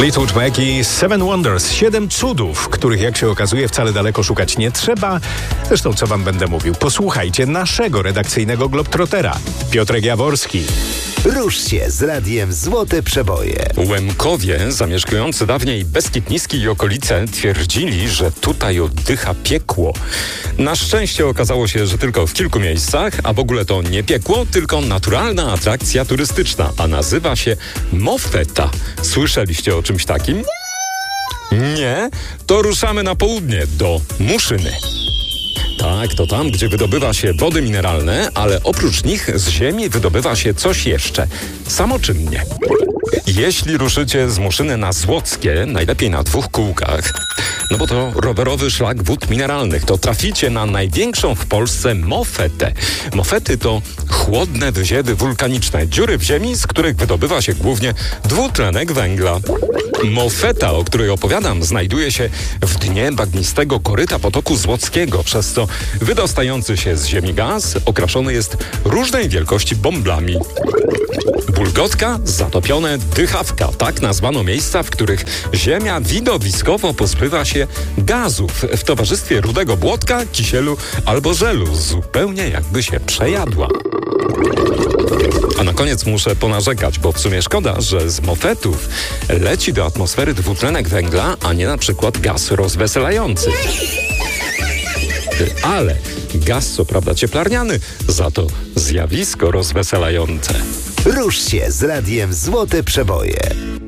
Fleetwood Mac i Seven Wonders. 7 cudów, których jak się okazuje wcale daleko szukać nie trzeba. Zresztą co wam będę mówił? Posłuchajcie naszego redakcyjnego globtrotera, Piotrek Jaworski. Rusz się z radiem Złote Przeboje. Łemkowie, zamieszkujący dawniej Beskid Niski i okolice, twierdzili, że tutaj oddycha piekło. Na szczęście okazało się, że tylko w kilku miejscach, a w ogóle to nie piekło, tylko naturalna atrakcja turystyczna, a nazywa się Mofeta. Słyszeliście o czymś takim? Nie? To ruszamy na południe, do Muszyny. Tak, to tam, gdzie wydobywa się wody mineralne, ale oprócz nich z ziemi wydobywa się coś jeszcze. Samoczynnie. Jeśli ruszycie z Muszyny na Złockie, najlepiej na 2 kółkach, no bo to rowerowy szlak wód mineralnych, to traficie na największą w Polsce mofetę. Mofety to chłodne wyziewy wulkaniczne, dziury w ziemi, z których wydobywa się głównie dwutlenek węgla. Mofeta, o której opowiadam, znajduje się w dnie bagnistego koryta potoku Złockiego, przez co wydostający się z ziemi gaz okraszony jest różnej wielkości bąblami. Bulgotka, zatopione dychawka. Tak nazwano miejsca, w których ziemia widowiskowo pozbywa się gazów w towarzystwie rudego błotka, kisielu albo żelu, zupełnie jakby się przejadła. A na koniec muszę ponarzekać, bo w sumie szkoda, że z mofetów leci do atmosfery dwutlenek węgla, a nie na przykład gaz rozweselający. Ale gaz co prawda cieplarniany, za to zjawisko rozweselające. Rusz się z radiem Złote Przeboje.